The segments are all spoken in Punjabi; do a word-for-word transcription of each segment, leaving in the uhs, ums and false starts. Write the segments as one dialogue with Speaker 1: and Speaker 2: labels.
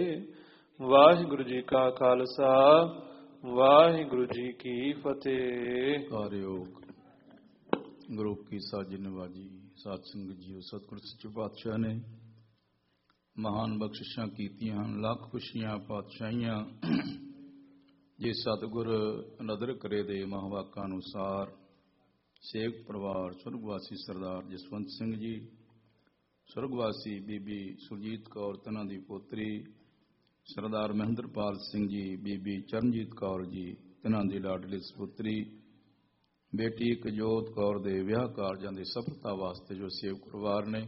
Speaker 1: ਵਾਹਿਗੁਰੂ ਜੀ ਕਾ ਖਾਲਸਾ ਵਾਹਿਗੁਰੂ ਜੀ ਕੀ ਫਤਿਹ।
Speaker 2: ਕਾਰਯੋਗ ਗੁਰੂ ਕੀ ਸਾਜੀ ਨਿਵਾਜੀ ਸਾਧ ਸੰਗਤ ਜੀਓ, ਸਤਿਗੁਰ ਸੱਚੇ ਪਾਤਸ਼ਾਹ ਨੇ ਮਹਾਨ ਬਖਸ਼ਿਸ਼ਾਂ ਕੀਤੀਆਂ ਹਨ। ਲੱਖ ਖੁਸ਼ੀਆਂ ਪਾਤਸ਼ਾਹੀਆਂ ਜੇ ਸਤਿਗੁਰ ਨਦਰ ਕਰੇ ਦੇ ਮਹਾਵਾਕਾਂ ਅਨੁਸਾਰ ਸੇਵਕ ਪਰਿਵਾਰ ਸੁਰਗਵਾਸੀ ਸਰਦਾਰ ਜਸਵੰਤ ਸਿੰਘ ਜੀ, ਸੁਰਗਵਾਸੀ ਬੀਬੀ ਸੁਰਜੀਤ ਕੌਰ ਤਨਾਂ ਦੀ ਪੋਤਰੀ ਸਰਦਾਰ ਮਹਿੰਦਰਪਾਲ ਸਿੰਘ ਜੀ, ਬੀਬੀ ਚਰਨਜੀਤ ਕੌਰ ਜੀ ਤਨਾਂ ਦੀ ਲਾਡਲੀ ਸਪੁੱਤਰੀ ਬੇਟੀ ਕਜੋਤ ਕੌਰ ਦੇ ਵਿਆਹ ਕਾਰਜਾਂ ਦੀ ਸਫਲਤਾ ਵਾਸਤੇ ਜੋ ਸੇਵਕ ਪਰਿਵਾਰ ਨੇ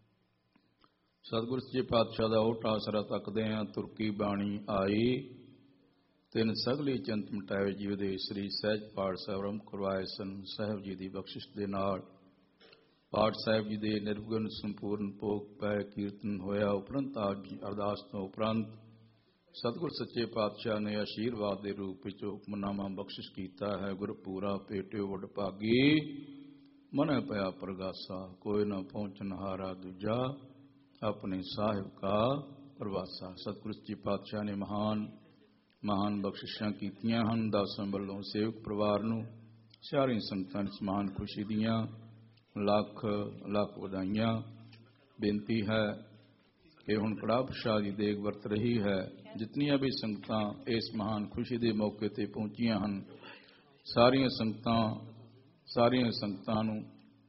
Speaker 2: ਸਤਿਗੁਰ ਸੱਚੇ ਪਾਤਸ਼ਾਹ ਦਾ ਓਟ ਆਸਰਾ ਤੱਕਦੇ ਹਾਂ। ਤੁਰਕੀ ਬਾਣੀ ਆਈ ਤਿੰਨ ਸਗਲੀ ਚਿੰਤ ਮਟਾਏ ਜੀ ਦੇ ਸ੍ਰੀ ਸਹਿਜ ਪਾਠ ਸਾਹਿਬ ਆਰੰਭ ਕਰਵਾਏ ਸਨ। ਸਾਹਿਬ ਜੀ ਦੀ ਬਖਸ਼ਿਸ਼ ਦੇ ਨਾਲ ਪਾਠ ਸਾਹਿਬ ਜੀ ਦੇ ਨਿਰਵਿਘਨ ਸੰਪੂਰਨ ਭੋਗ ਪੈ ਕੀਰਤਨ ਹੋਇਆ। ਉਪਰੰਤ ਆਪ ਜੀ ਅਰਦਾਸ ਤੋਂ ਉਪਰੰਤ ਸਤਿਗੁਰ ਸੱਚੇ ਪਾਤਸ਼ਾਹ ਨੇ ਆਸ਼ੀਰਵਾਦ ਦੇ ਰੂਪ ਵਿੱਚ ਹੁਕਮਨਾਮਾ ਬਖਸ਼ਿਸ਼ ਕੀਤਾ ਹੈ। ਗੁਰਪੂਰਾ ਭੇਟਿਓ ਵਡ ਭਾਗੀ, ਮਨੈ ਪਿਆ ਪ੍ਰਗਾਸਾ, ਕੋਈ ਨਾ ਪਹੁੰਚਨ ਹਾਰਾ ਦੂਜਾ, ਆਪਣੇ ਸਾਹਿਬ ਕਾ ਪ੍ਰਵਾਸਾ। ਸਤਿਗੁਰ ਸੱਚੇ ਪਾਤਸ਼ਾਹ ਨੇ ਮਹਾਨ ਮਹਾਨ ਬਖਸ਼ਿਸ਼ਾਂ ਕੀਤੀਆਂ ਹਨ। ਦਾਸਾਂ ਵੱਲੋਂ ਸੇਵਕ ਪਰਿਵਾਰ ਨੂੰ ਸਾਰੀਆਂ ਸੰਗਤਾਂ ਨੂੰ ਮਹਾਨ ਖੁਸ਼ੀ ਦੀਆਂ ਲੱਖ ਲੱਖ ਵਧਾਈਆਂ। ਬੇਨਤੀ ਹੈ ਕਿ ਹੁਣ ਕੜਾਹ ਪ੍ਰਸ਼ਾਦ ਦੀ ਦੇਗ ਵਰਤ ਰਹੀ ਹੈ। ਜਿਤਨੀਆਂ ਵੀ ਸੰਗਤਾਂ ਇਸ ਮਹਾਨ ਖੁਸ਼ੀ ਦੇ ਮੌਕੇ ਤੇ ਪਹੁੰਚੀਆਂ ਹਨ, ਸਾਰੀਆਂ ਸੰਗਤਾਂ ਸਾਰੀਆਂ ਸੰਗਤਾਂ ਨੂੰ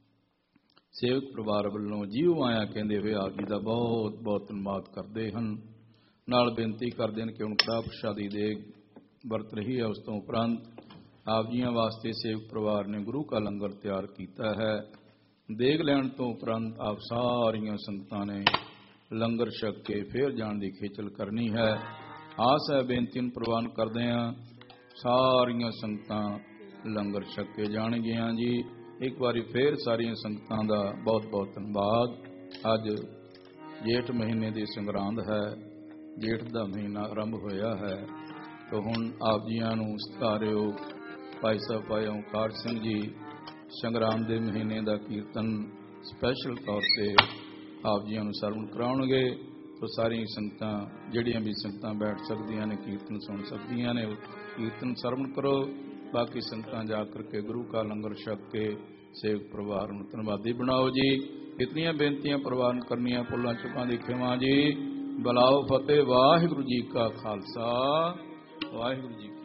Speaker 2: ਸੇਵਕ ਪਰਿਵਾਰ ਵੱਲੋਂ ਜੀਉ ਆਇਆ ਕਹਿੰਦੇ ਹੋਏ ਆਪ ਜੀ ਦਾ ਬਹੁਤ ਬਹੁਤ ਧੰਨਵਾਦ ਕਰਦੇ ਹਨ। ਨਾਲ ਬੇਨਤੀ ਕਰਦੇ ਹਨ ਕਿ ਹੁਣ ਕੜਾਹ ਪ੍ਰਸ਼ਾਦ ਦੀ ਦੇਗ ਵਰਤ ਰਹੀ ਹੈ। ਉਸ ਤੋਂ ਉਪਰੰਤ ਆਪ ਜੀਆਂ ਵਾਸਤੇ ਸੇਵਕ ਪਰਿਵਾਰ ਨੇ ਗੁਰੂ ਕਾ ਲੰਗਰ ਤਿਆਰ ਕੀਤਾ ਹੈ। ਦੇਗ ਲੈਣ ਤੋਂ ਉਪਰੰਤ ਆਪ ਸਾਰੀਆਂ ਸੰਗਤਾਂ ਨੇ ਲੰਗਰ ਛਕ ਕੇ ਫੇਰ ਜਾਣ ਦੀ ਖੇਚਲ ਕਰਨੀ ਹੈ। ਆਸ ਹੈ ਬੇਨਤੀ ਨੂੰ ਪ੍ਰਵਾਨ ਕਰਦੇ ਹਾਂ, ਸਾਰੀਆਂ ਸੰਗਤਾਂ ਲੰਗਰ ਛਕ ਕੇ ਜਾਣਗੀਆਂ ਜੀ। ਇੱਕ ਵਾਰੀ ਫੇਰ ਸਾਰੀਆਂ ਸੰਗਤਾਂ ਦਾ ਬਹੁਤ ਬਹੁਤ ਧੰਨਵਾਦ। ਅੱਜ ਜੇਠ ਮਹੀਨੇ ਦੀ ਸੰਗਰਾਂਦ ਹੈ, ਜੇਠ ਦਾ ਮਹੀਨਾ ਆਰੰਭ ਹੋਇਆ ਹੈ। ਤਾਂ ਹੁਣ ਆਪ ਜੀਆਂ ਨੂੰ ਸਤਿਕਾਰਯੋਗ ਭਾਈ ਸਾਹਿਬ ਭਾਈ ਓਂਕਾਰ ਸਿੰਘ ਜੀ ਸੰਗਰਾਂਦ ਦੇ ਮਹੀਨੇ ਦਾ ਕੀਰਤਨ ਸਪੈਸ਼ਲ ਤੌਰ ਤੇ ਆਪ ਜੀਆਂ ਨੂੰ ਸਰਵਣ ਕਰਾਉਣਗੇ। ਤਾਂ ਸਾਰੀਆਂ ਸੰਗਤਾਂ ਜਿਹੜੀਆਂ ਵੀ ਸੰਗਤਾਂ ਬੈਠ ਸਕਦੀਆਂ ਨੇ, ਕੀਰਤਨ ਸੁਣ ਸਕਦੀਆਂ ਨੇ, ਕੀਰਤਨ ਸਰਵਣ ਕਰੋ। ਬਾਕੀ ਸੰਗਤਾਂ ਜਾ ਕਰਕੇ ਗੁਰੂ ਕਾ ਲੰਗਰ ਛਕ ਕੇ ਸੇਵਕ ਪਰਿਵਾਰ ਨੂੰ ਧੰਨਵਾਦੀ ਬਣਾਓ ਜੀ। ਇਤਨੀਆਂ ਬੇਨਤੀਆਂ ਪ੍ਰਵਾਨ ਕਰਨੀਆਂ, ਭੁੱਲਾਂ ਚੁੱਕਾਂ ਦੀ ਖਿਮਾ ਜੀ। ਬੁਲਾਓ ਫਤਿਹ। ਵਾਹਿਗੁਰੂ ਜੀ ਕਾ ਖਾਲਸਾ ਵਾਹਿਗੁਰੂ ਜੀ